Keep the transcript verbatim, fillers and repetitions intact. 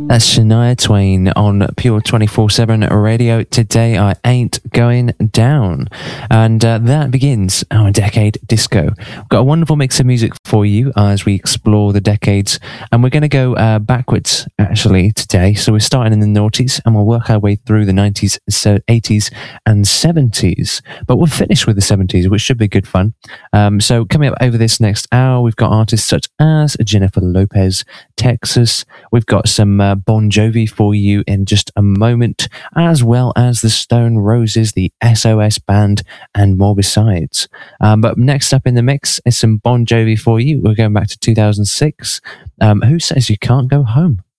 That's Shania Twain on Pure twenty-four seven Radio. Today I ain't going down. And uh, that begins our Decade Disco. We've got a wonderful mix of music for you as we explore the decades. And we're going to go uh, backwards, actually, today. So we're starting in the noughties and we'll work our way through the nineties, eighties and seventies. But we'll finish with the seventies, which should be good fun. Um, so coming up over this next hour, we've got artists such as Jennifer Lopez, Texas. We've got some uh, Bon Jovi for you in just a moment, as well as the Stone Roses, the S O S Band, and more besides. Um, but next up in the mix is some Bon Jovi for you. We're going back to two thousand six. Um, Who Says You Can't Go Home?